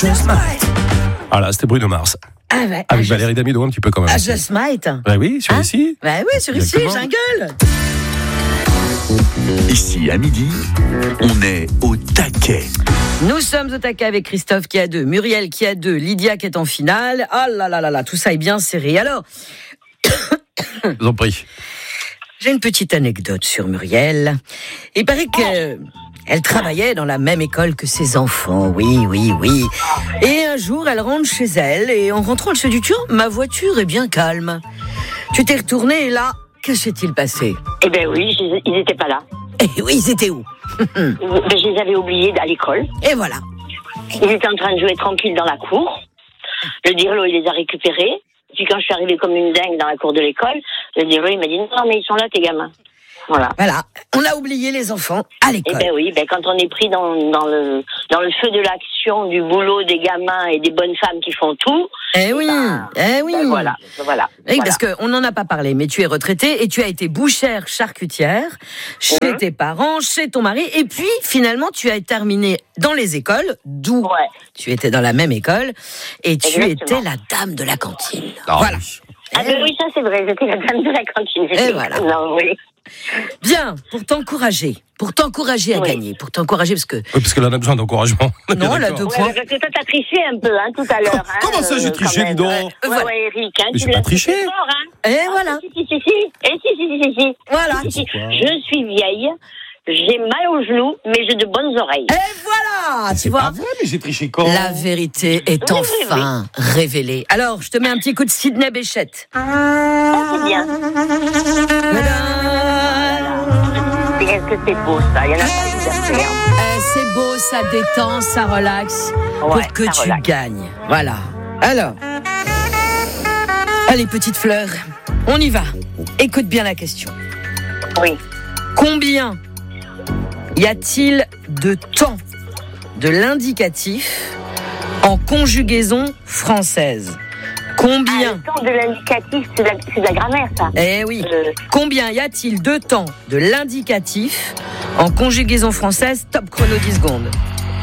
Just Might. Voilà, c'était Bruno Mars. Ah ouais, avec Valérie Damido un petit peu quand même. Ah, Just Might. Bah oui, sur ici. Bah oui, sur ici, jungle. Ici, à midi, on est au taquet. Nous sommes au taquet avec Christophe qui a 2, Muriel qui a 2, Lydia qui est en finale. Ah là là là là, tout ça est bien serré. Alors, je vous en prie. J'ai une petite anecdote sur Muriel. Il paraît que elle travaillait dans la même école que ses enfants, oui. Et un jour, elle rentre chez elle et en rentrant, elle se dit « Tiens, ma voiture est bien calme. » Tu t'es retournée et là, que s'est-il passé ? Eh ben oui, ils n'étaient pas là. Eh oui, ils étaient où ? Je les avais oubliés à l'école. Et voilà. Ils étaient en train de jouer tranquille dans la cour. Le dirlo, il les a récupérés. Puis quand je suis arrivée comme une dingue dans la cour de l'école, le dirlo, il m'a dit « Non, mais ils sont là, tes gamins. » Voilà. On a oublié les enfants à l'école. Eh ben oui, quand on est pris dans le feu de l'action, du boulot des gamins et des bonnes femmes qui font tout. Eh oui. Ben voilà. Oui, parce qu'on n'en a pas parlé, mais tu es retraitée et tu as été bouchère charcutière chez tes parents, chez ton mari, et puis finalement tu as terminé dans les écoles, d'où tu étais dans la même école, et tu étais la dame de la cantine. Voilà. Ah ben oui, ça c'est vrai, j'étais la dame de la cantine. Et voilà. Non, oui. Bien, pour t'encourager à gagner, parce que... Oui, parce qu'elle en a besoin d'encouragement. Non, elle a 2 points. Parce que toi, t'as triché un peu, tout à l'heure. Comment ça, j'ai triché, dis donc ? Ouais, Eric, mais j'ai pas triché. Fort, Et voilà. Si. Voilà. Je suis vieille, j'ai mal aux genoux, mais j'ai de bonnes oreilles. Et voilà, c'est pas vrai, mais j'ai triché quand ? La vérité est enfin révélée. Alors, je te mets un petit coup de Sidney Bechet. C'est bien. Est-ce que c'est beau, ça ? Il y en a pas c'est beau, ça détend, ça relaxe, pour que tu gagnes. Voilà. Alors, allez, petite fleur, on y va. Écoute bien la question. Oui. Combien y a-t-il de temps de l'indicatif en conjugaison française ? Combien ? Le temps de l'indicatif, c'est de la grammaire, ça. Eh oui. Combien y a-t-il de temps de l'indicatif en conjugaison française ? Top chrono 10 secondes.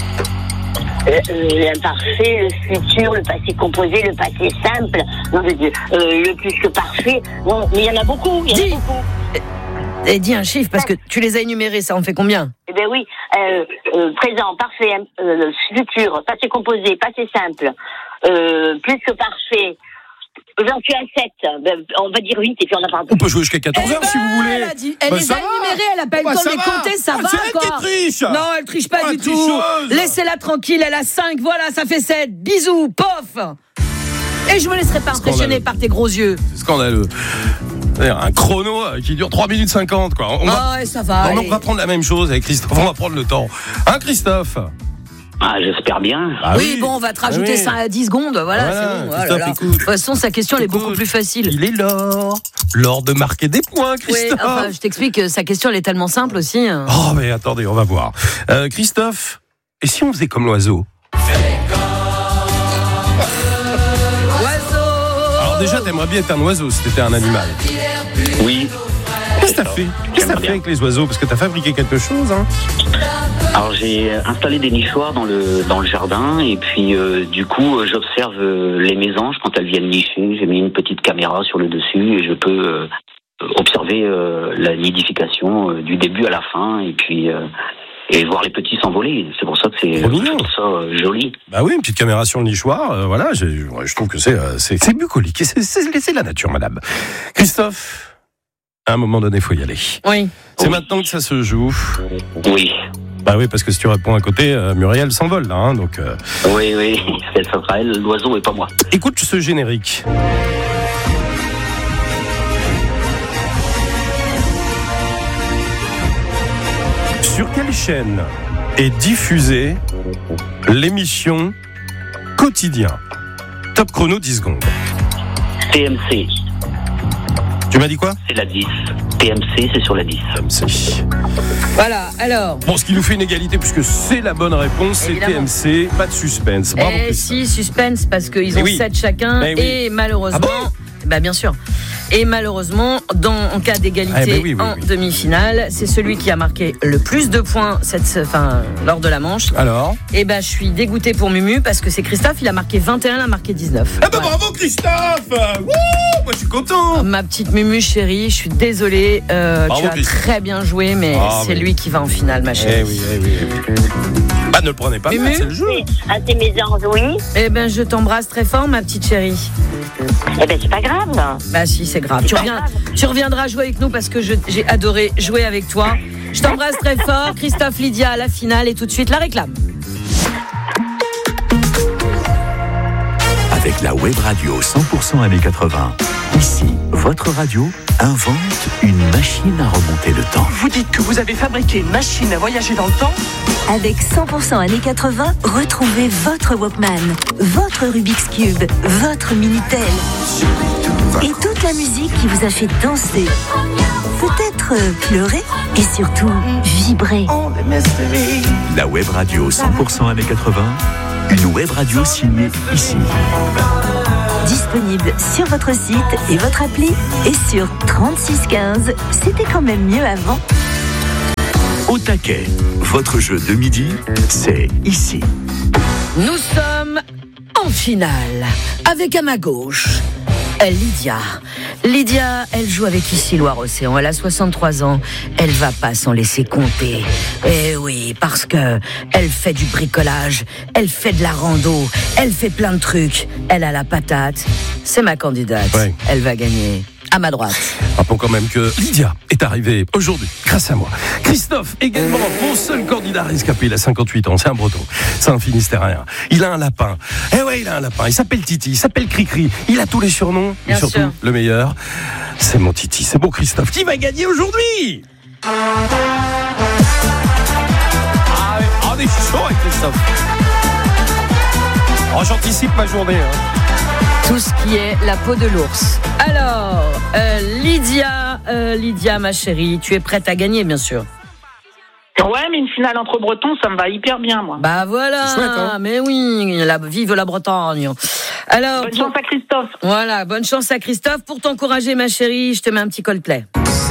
L'imparfait, le futur, le passé composé, le passé simple, le plus que parfait. Non, mais il y en a beaucoup. Et dis un chiffre, parce que tu les as énumérés, ça en fait combien ? Eh bien oui, présent, parfait, futur, passé composé, passé simple, plus que parfait. J'en suis à 7, on va dire 8 et puis on a pas. On peut jouer jusqu'à 14h si vous voulez. Elle les a énumérés, elle n'a pas eu le temps de les compter, ça va c'est quoi. elle qui triche. Non, elle triche pas du tout. Laissez-la tranquille, elle a 5, voilà, ça fait 7. Bisous, pof. Et je me laisserai pas impressionner par tes gros yeux. C'est scandaleux. Un chrono qui dure 3 minutes 50 quoi. Ça va. On va prendre la même chose avec Christophe, on va prendre le temps. Hein Christophe ? Ah, j'espère bien. Oui, bon, on va te rajouter ça à 10 secondes, voilà, c'est bon. Christophe, de toute façon, sa question, elle est beaucoup plus facile. Il est l'or de marquer des points, Christophe. Oui, enfin, je t'explique, sa question, elle est tellement simple aussi. Oh, mais attendez, on va voir. Christophe, et si on faisait comme l'oiseau ? Alors déjà, t'aimerais bien être un oiseau si t'étais un animal. Oui. Qu'est-ce que t'as fait ? Qu'est-ce que t'as fait avec les oiseaux ? Parce que t'as fabriqué quelque chose, hein ? Alors j'ai installé des nichoirs dans le jardin et puis du coup j'observe les mésanges quand elles viennent nicher. J'ai mis une petite caméra sur le dessus et je peux observer la nidification du début à la fin et puis et voir les petits s'envoler. C'est pour ça que c'est joli. Bah oui, une petite caméra sur le nichoir. Voilà, je trouve que c'est bucolique. C'est la nature, madame. Christophe. À un moment donné, il faut y aller. Oui. C'est maintenant que ça se joue. Oui. Bah oui, parce que si tu réponds à côté, Muriel s'envole là, hein, donc. Oui, ça sera elle, l'oiseau et pas moi. Écoute ce générique. Sur quelle chaîne est diffusée l'émission Quotidien ? Top chrono 10 secondes. TMC. Tu m'as dit quoi ? C'est la 10. TMC, c'est sur la 10. TMC. Voilà, alors. Bon, ce qui nous fait une égalité, puisque c'est la bonne réponse, c'est TMC. Pas de suspense. Bravo, si, suspense, parce qu'ils ont 7 chacun. Et malheureusement. Ah bon ? Bah, bien sûr. Et malheureusement, en cas d'égalité en demi-finale, c'est celui qui a marqué le plus de points lors de la manche. Alors ? Eh ben, je suis dégoûtée pour Mumu parce que c'est Christophe, il a marqué 21, il a marqué 19. Ah bah bravo Christophe. Wouh, moi je suis content. Ma petite Mumu chérie, je suis désolée, tu as très bien joué, mais c'est lui qui va en finale, ma chérie. Eh oui. Bah ne le prenez pas mal, c'est le jeu. C'est mes anges, oui. Eh ben, je t'embrasse très fort, ma petite chérie. Eh ben, c'est pas grave. Bah si, c'est grave. Tu reviendras jouer avec nous parce que j'ai adoré jouer avec toi. Je t'embrasse très fort. Christophe, Lydia à la finale et tout de suite la réclame. Avec la web radio 100% années 80, ici, votre radio invente une machine à remonter le temps. Vous dites que vous avez fabriqué une machine à voyager dans le temps ? Avec 100% années 80, retrouvez votre Walkman, votre Rubik's Cube, votre Minitel et toute la musique qui vous a fait danser, peut-être pleurer et surtout vibrer. La web radio 100% années 80, une web radio signée ici. Disponible sur votre site et votre appli et sur 3615. C'était quand même mieux avant. Au taquet, votre jeu de midi, c'est ici. Nous sommes en finale avec à ma gauche Lydia. Lydia, elle joue avec Ici Loire-Océan. Elle a 63 ans. Elle va pas s'en laisser compter. Eh oui, parce que elle fait du bricolage, elle fait de la rando, elle fait plein de trucs. Elle a la patate. C'est ma candidate. Ouais. Elle va gagner. À ma droite. Rappelons quand même que Lydia est arrivée aujourd'hui, grâce à moi. Christophe, également, mon seul candidat rescapé, il a 58 ans, c'est un breton, c'est un finistérien. Il a un lapin. Eh ouais, il a un lapin, il s'appelle Titi, il s'appelle Cricri, il a tous les surnoms, Bien et surtout, sûr. le meilleur, c'est mon Titi, c'est mon Christophe, qui va gagner aujourd'hui. On est chaud avec Christophe. Oh, j'anticipe ma journée, hein. Tout ce qui est la peau de l'ours. Alors, Lydia, ma chérie, tu es prête à gagner, bien sûr. Ouais, mais une finale entre Bretons, ça me va hyper bien, moi. Bah voilà, C'est chouette, hein. mais oui, vive la Bretagne. Alors, Bonne chance à Christophe. Voilà, bonne chance à Christophe. Pour t'encourager, ma chérie, je te mets un petit Coldplay.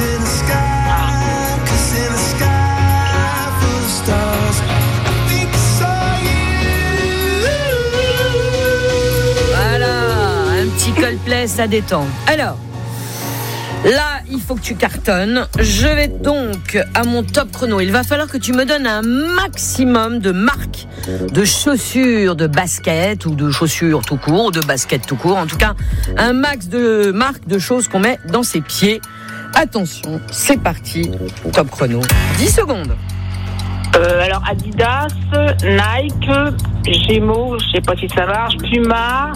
Coldplay, ça détend. Alors, là, il faut que tu cartonnes. Je vais donc à mon top chrono. Il va falloir que tu me donnes un maximum de marques de chaussures, de baskets ou de chaussures tout court, ou de baskets tout court. En tout cas, un max de marques de choses qu'on met dans ses pieds. Attention, c'est parti. Top chrono. 10 secondes. Alors Adidas, Nike, Gémeaux, je sais pas si ça marche, Puma,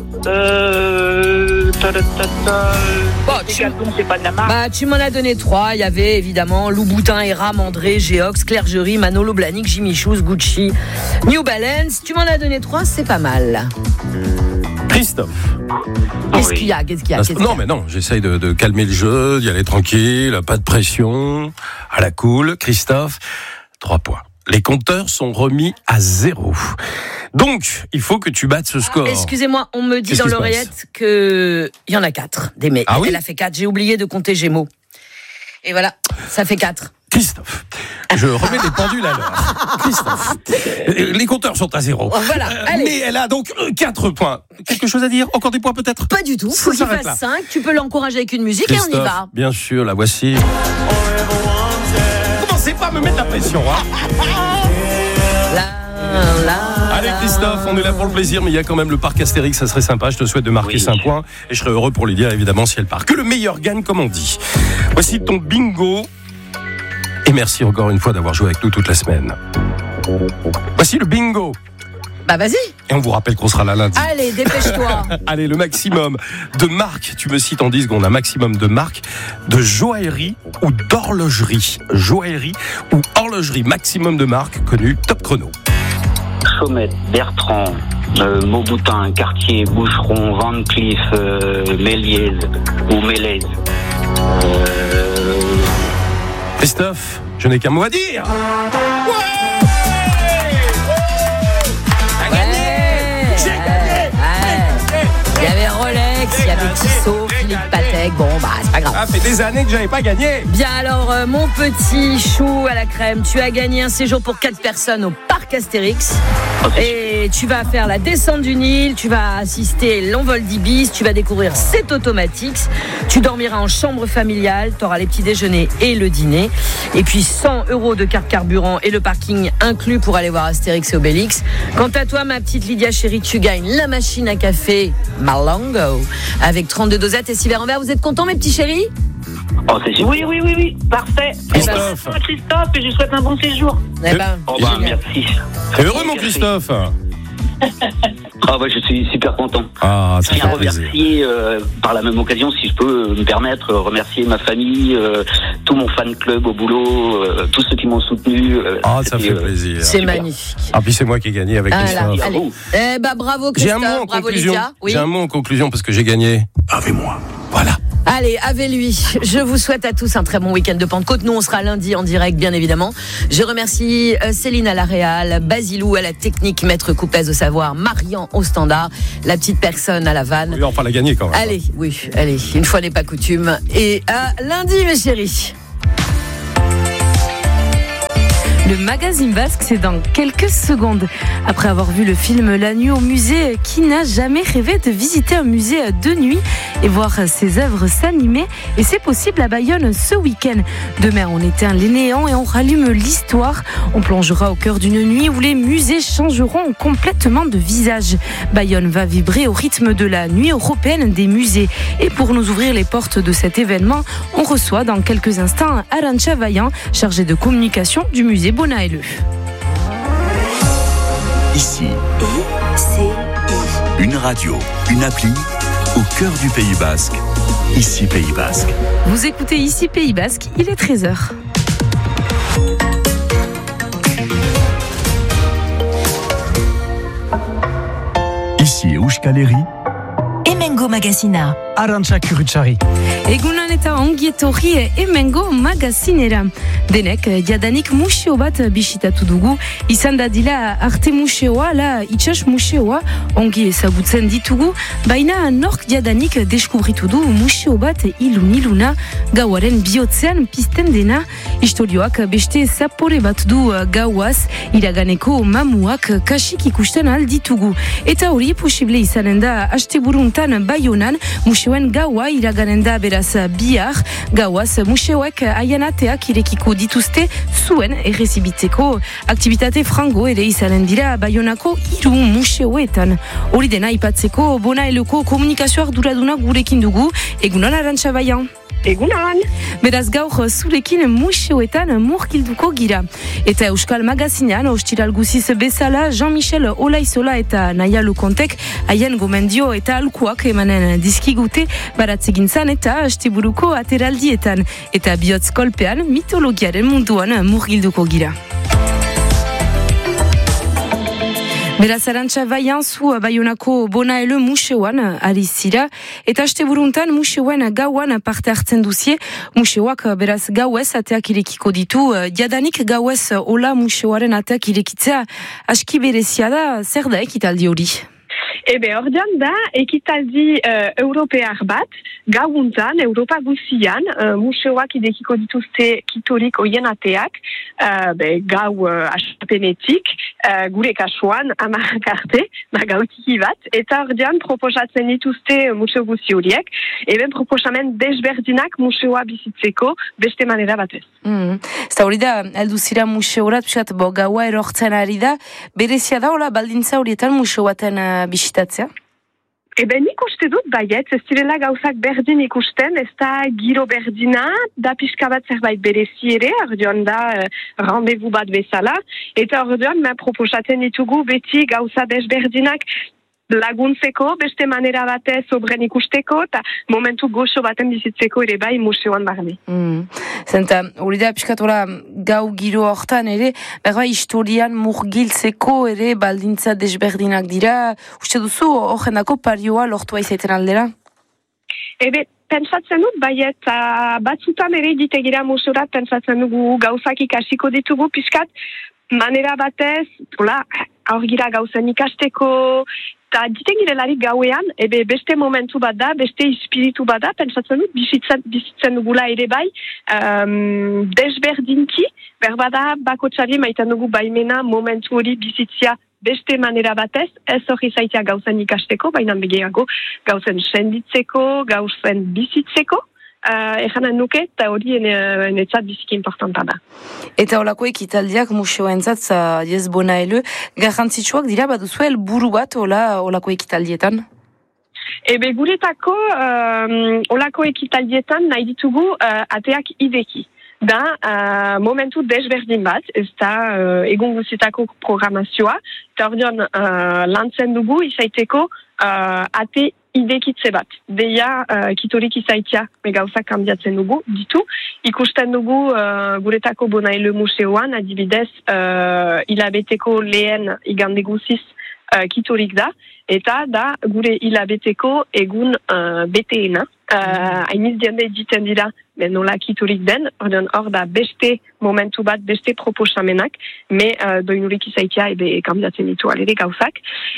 Decathlon, c'est pas de la marque. Bah, tu m'en as donné 3. Il y avait évidemment Louboutin, Eram, André, Geox, Clergerie, Manolo Blahnik, Jimmy Choo, Gucci, New Balance. Tu m'en as donné 3, c'est pas mal. Christophe. Qu'est-ce qu'il y a ? Non, mais non, j'essaye de calmer le jeu, d'y aller tranquille, pas de pression, à la cool. Christophe, 3 points. Les compteurs sont remis à 0. Donc, il faut que tu battes ce score. Excusez-moi, on me dit Qu'est-ce dans qui se l'oreillette qu'il y en a 4. Des mecs. Ah oui ? Elle a fait 4. J'ai oublié de compter Gémeaux. Et voilà, ça fait 4. Christophe, je remets les pendules à l'heure. Christophe, les compteurs sont à 0. Voilà, allez. Mais elle a donc 4 points. Quelque chose à dire ? Encore des points peut-être ? Pas du tout. Ça Faut qu'il s'arrête fasse là. 5. Tu peux l'encourager avec une musique et on y Christophe, va. bien sûr, la voici. Commencez pas à me mettre la pression, hein. Allez Christophe, on est là pour le plaisir, mais il y a quand même le parc Astérix, ça serait sympa. Je te souhaite de marquer 5 points et je serais heureux pour Lydia évidemment si elle part. Que le meilleur gagne, comme on dit. Voici ton bingo. Et merci encore une fois d'avoir joué avec nous toute la semaine. Voici le bingo. Bah vas-y. Et on vous rappelle qu'on sera là lundi. Allez, dépêche-toi. Allez, le maximum de marques, tu me cites en 10 secondes, un maximum de marques de joaillerie ou d'horlogerie. Joaillerie ou horlogerie, maximum de marques connues, top chrono. Chaumette, Bertrand, Mauboutin, Cartier, Boucheron, Van Cleef, Méliès ou Méliès. Christophe, je n'ai qu'un mot à dire. Il y avait Rolex, il y avait Tissot, Philippe Patek. avec. Bon, bah, c'est pas grave. Ça fait des années que j'avais pas gagné. Bien alors, mon petit chou à la crème, tu as gagné un séjour pour 4 personnes au parc Astérix. Et tu vas faire la descente du Nil, tu vas assister l'envol d'Ibis, tu vas découvrir cet automatique, tu dormiras en chambre familiale, tu auras les petits déjeuners et le dîner. Et puis 100 € de carte carburant et le parking inclus pour aller voir Astérix et Obélix. Quant à toi, ma petite Lydia chérie, tu gagnes la machine à café Malongo avec 32 dosettes et 6 verres en verre. Vous êtes contents, mes petits chéris? Oh, c'est super. Oui, parfait. Christophe. Christophe, et je lui souhaite un bon séjour. Eh ben, Oh, bah, génial. merci. T'es heureux, mon Christophe? Ah, bah, je suis super content. Ah, ça Je tiens à fait plaisir. remercier, par la même occasion, si je peux me permettre, remercier ma famille, tout mon fan club au boulot, tous ceux qui m'ont soutenu. Ah, ça C'était, fait plaisir. C'est super. magnifique. Ah, puis c'est moi qui ai gagné avec Ah, là, Christophe. allez. Bravo. Eh ben, bravo J'ai un Christophe, mot en bravo conclusion. Lydia. Oui. J'ai un mot en conclusion parce que j'ai gagné. Avec moi. Voilà. Allez, avec lui. Je vous souhaite à tous un très bon week-end de Pentecôte. Nous, on sera lundi en direct, bien évidemment. Je remercie Céline à la réal, Basilou à la technique, Maître Coupez au savoir, Marian au standard, la petite personne à la vanne. Oui, enfin, la gagner quand même. Allez, oui, allez, une fois n'est pas coutume. Et à lundi, mes chéris. Le magazine basque, c'est dans quelques secondes. Après avoir vu le film La nuit au musée, qui n'a jamais rêvé de visiter un musée de nuit et voir ses œuvres s'animer? Et c'est possible à Bayonne ce week-end. Demain, on éteint les néants et on rallume l'histoire. On plongera au cœur d'une nuit où les musées changeront complètement de visage. Bayonne va vibrer au rythme de la nuit européenne des musées. Et pour nous ouvrir les portes de cet événement, on reçoit dans quelques instants Arantxa Vaillant, chargée de communication du musée Bonaeleu. Ici, une radio, une appli, au cœur du Pays Basque. Ici, Pays Basque. Vous écoutez ici Pays Basque, il est 13h. Ici, Euskaleri, Hemengo Magazina. Arantxa Kurutxarri. Egunan eta ongi etorri hemengo magazinera. Denek jadanik museo bat bisitatu dugu. Izan dadila arte museoa, la itxas museoa, ongi ezagutzen ditugu, baina nork jadanik deskubritu du museo bat iluna gauaren bihotzean pizten dena. Istorioak beste zapore bat du gauaz, iraganeko mamuak kasik ikusten alditugu. Eta hori posible izanen da asteburuntan Baionan, museoen gaua iraganen da beraz bihar, gauaz museoek aianateak irekiko dituzte zuen errezibitzeko aktivitate frango ere izanen dira Baionako 3 museoetan. Hori dena aipatzeko Bonaeleuko komunikazio arduraduna gurekin dugu. Egunon Arantxa Vaillant. Egunan. Beraz gaur zurekin museoetan murgilduko gira. Eta Euskal Magazinean ostiral guziz bezala Jean-Michel Olaizola eta Naia Lukontek haien gomendio eta alkuak emanen dizkigute baratzegintzan eta asteburuko ateraldietan. Eta bihotz kolpean mitologiaren munduan murgilduko gira. Beraz, Arantxa Vaillant, zu Baionako Bonaeleu museoan ari zira, eta asteburuntan museoen gauan parte hartzen duzie, museoak beraz gauez ateak irekiko ditu, jadanik gauez hola museoaren ateak irekitzea aski berezia da, zer da ekitaldi hori? Ordean da, ekitaldi europear bat, gauuntan, Europa guzian, museoak idekiko dituzte kitorik oien ateak, gau asapenetik, gure kasuan, amarak arte, gautiki bat, eta ordean proposatzen dituzte museo guzi horiek, proposamen desberdinak museoa bizitzeko beste manera batez. Eta hori da, alduzira museorat, gaua erortzen ari da, berezia da, hola, baldintza horietan museo baten bisitatzea? Nik uste dut baiet, ez direla gauzak berdin ikusten, ez da giro berdina, da pixka bat zerbait berezi ere, ordean da randevu bat bezala, eta ordean proposatzen ditugu beti gauza desberdinak laguntzeko, beste manera batez obren ikusteko, eta momentu goxo baten bizitzeko ere bai museoan barne. Zenta, hori da, piskatora gau giro hortan ere, berba historian murgiltzeko ere baldintza desberdinak dira, uste duzu, horrendako parioa lortua izaiten aldera? Pentsatzen dut, baiet, batzutan ere ditegira museorat, pentsatzen dugu gauzak ikasiko ditugu, piskat, manera batez, aurgira gauzen ikasteko, Ta diten girelarik gauean, beste momentu bat da, beste espiritu bat da, pentsatzen dut, bizitzen dugula ere bai, desberdinki, berbada bakotxari maiten dugu baimena momentu hori bizitzia beste manera batez, ez hori zaitea gauzen ikasteko, baina begiago gauzen senditzeko, gauzen bizitzeko, ejanen nuke, eta hori enetzat biziki importanta da. Eta olako ekitaldiak museoentzat diez bona elu, garrantzitsuak dira baduzue helburu bat olako ekitaldietan? Guretako olako ekitaldietan nahi ditugu ateak ideki. Da, momentu desberdin bat, ez da egun guztietako programazioa, eta ordean lantzen dugu izaiteko ate idekitze bat. Deia, kitorik izaitia gauzak kanbiatzen dugu, ditu. Ikusten dugu guretako Bonaele museoan, adibidez, hilabeteko lehen igande guziz kitorik da, eta da gure hilabeteko egun beteena. Hainiz diende egiten dira nola kitorik den, hor da beste momentu bat, beste proposamenak, me doinurik izaitia kanbiatzen ditu alere gauzak.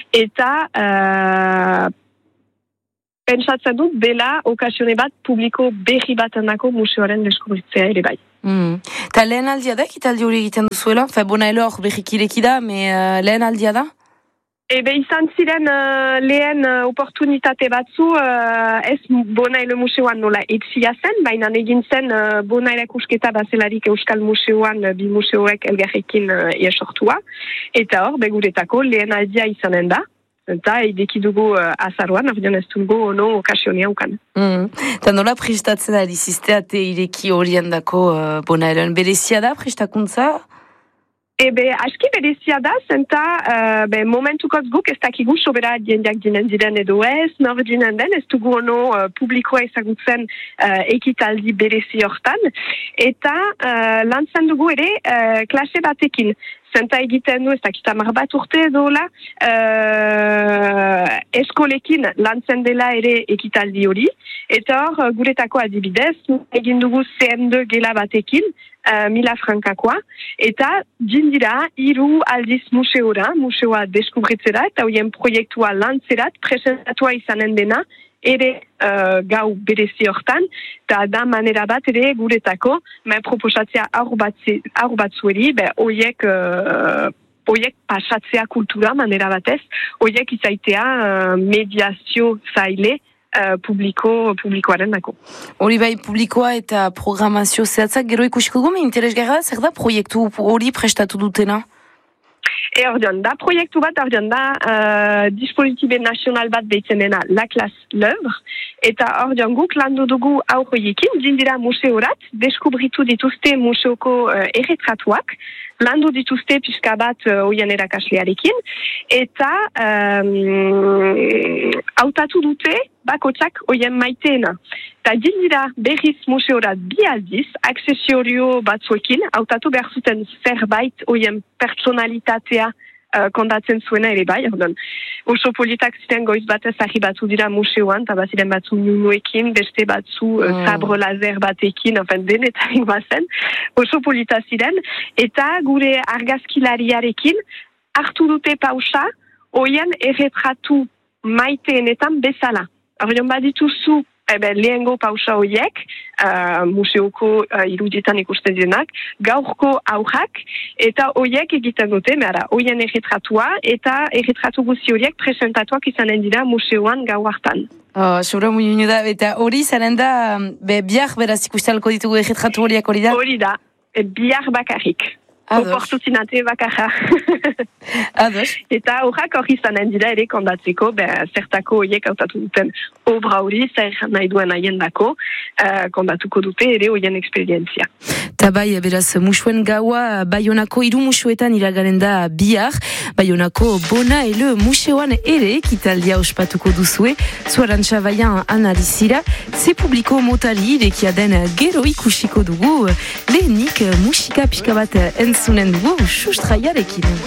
Eta pentsatzen dut, dela okasione bat publiko berri bat handako museoaren deskubritzea ere bai. Eta lehen aldia da, ekitaldi hori egiten duzuela? Bonaele hor berrikireki da, lehen aldia da? Izan ziren lehen oportunitate batzu, ez Bonaele museoan nola etxia zen, baina egin zen Bonaele kusketa bazelarik Euskal Museoan bi museoek elgarrekin esortua. Eta hor, beguretako lehen aldia izanen da. Eta ideki dugu azaruan, ordean ez dugu ono okasionia ukan. Eta nola prestatzen ari zizteate ireki horien dako Bonaelen? Berezia da prestakuntza? Aski berezia da, zenta momentukoz guk ez dakigu sobera diendiak dinen diren edo ez, nor dinen den, ez dugu ono publikoa ezagutzen ekitaldi berezi hortan, eta lantzen dugu ere klase batekin. Zenta egiten du, ez dakit 10 bat urte edola, eskolekin lantzen dela ere ekitaldi hori, eta hor guretako adibidez, egin dugu CM2 gela batekin, 1000 frankakoa, eta dindira 3 aldiz museoa deskubritzera, eta hoien proiektua lantzerat, presentatua izanen dena, ere gau berezi hortan, eta da manera bat ere guretako, proposatzea aur batzueri, hoiek pasatzea kultura manera batez, hoiek izaitea mediazio zaile publikoaren dako. Hori bai publikoa eta programazio zehatzak gero ikusiko dugu, interesgarra, zer da proiektu hori prestatu dutena? Ordean, da proiektu bat, ordean da dispositibe nazional bat deitzen dena La Classe L'Œuvre, eta ordean guk landu dugu aurroiekin, dindira museorat, deskubritu dituzte museoko erretratuak, landu dituzte pixka bat oien erakaslearekin, eta hautatu dute bakotsak oien maiteena. Eta dindira berriz museorat 2 aldiz, aksesiorio batzuekin, hautatu behar zuten zerbait oien personalitatea kondatzen zuena ere bai, oso politak ziren goiz batez arribatu dira museoan, eta baziren batzu nunuekin, beste batzu sabre laser batekin, denetarik bazen, oso polita ziren, eta gure argazkilariarekin hartu dute pausa, oien erretratu maiteenetan bezala. Ordean badituzu lehengo pausa horiek, museoko irudietan ikusten denak, gaurko aurrak, eta horiek egiten dute, horien erretratua, eta erretratu guzi horiek presentatuak izanen dira museoan gau hartan. Sobra muñu da, eta hori zaren da, bihar beraz ikustalko ditugu erretratu horiek hori da? Hori da, bihar bakarrik. Oportunate bakarra. Eta horrak hori zanen dira ere kondatzeko, zertako horiek hautatu duten obra hori, zer nahi duen haien dako, kondatuko dute ere horien eksperientzia. Eta bai, beraz, musuen gaua Baionako 3 musuetan iragaren da bihar, Baionako Bonaele museoan ere ekitaldia ospatuko duzue, Zuarantxa Baian analizira, ze publiko motari irekia den gero ikusiko dugu, lehenik musika pixka bat entzunen dugu sustraiarekin.